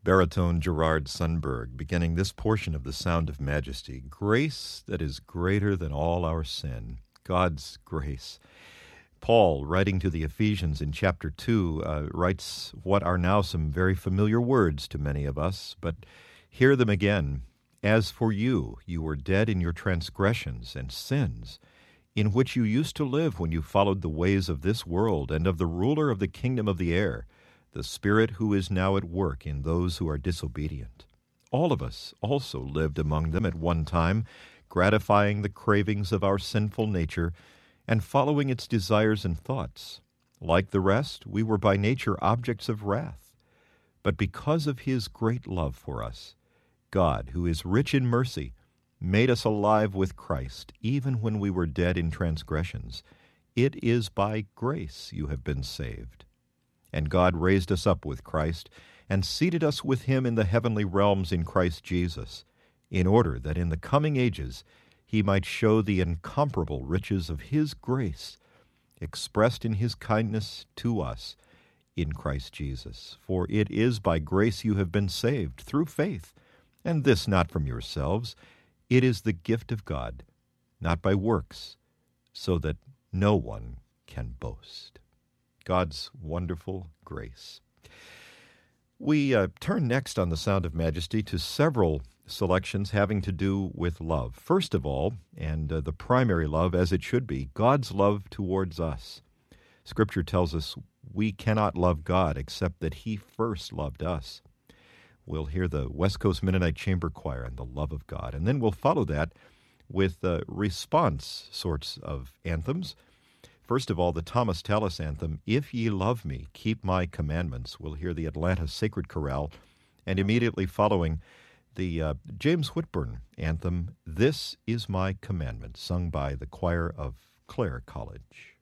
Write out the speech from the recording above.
Baritone Gerard Sundberg, beginning this portion of the Sound of Majesty. Grace that is greater than all our sin. God's grace. Paul, writing to the Ephesians in chapter 2, writes what are now some very familiar words to many of us, but hear them again. As for you, you were dead in your transgressions and sins, in which you used to live when you followed the ways of this world and of the ruler of the kingdom of the air, the Spirit who is now at work in those who are disobedient. All of us also lived among them at one time, gratifying the cravings of our sinful nature and following its desires and thoughts. Like the rest, we were by nature objects of wrath. But because of His great love for us, God, who is rich in mercy, made us alive with Christ, even when we were dead in transgressions. It is by grace you have been saved. And God raised us up with Christ and seated us with Him in the heavenly realms in Christ Jesus, in order that in the coming ages He might show the incomparable riches of His grace, expressed in His kindness to us in Christ Jesus. For it is by grace you have been saved, through faith, and this not from yourselves. It is the gift of God, not by works, so that no one can boast. God's wonderful grace. We turn next on the Sound of Majesty to several selections having to do with love. First of all, and the primary love as it should be, God's love towards us. Scripture tells us we cannot love God except that He first loved us. We'll hear the West Coast Mennonite Chamber Choir and the love of God. And then we'll follow that with response sorts of anthems. First of all, the Thomas Tallis anthem, If Ye Love Me, Keep My Commandments. We'll hear the Atlanta Sacred Chorale. And immediately following, the James Whitburn anthem, This Is My Commandment, sung by the choir of Clare College.